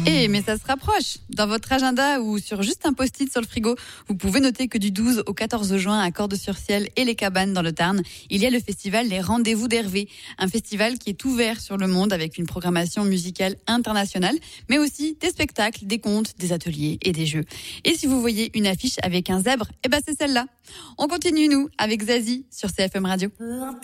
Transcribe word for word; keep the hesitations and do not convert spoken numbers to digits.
Eh, mais ça se rapproche. Dans votre agenda ou sur juste un post-it sur le frigo, vous pouvez noter que du douze au quatorze juin à Cordes-sur-Ciel et les Cabanes dans le Tarn, il y a le festival Les Rendez-vous d'Hervé. Un festival qui est ouvert sur le monde avec une programmation musicale internationale, mais aussi des spectacles, des contes, des ateliers et des jeux. Et si vous voyez une affiche avec un zèbre, eh ben c'est celle-là. On continue, nous, avec Zazie sur C F M Radio.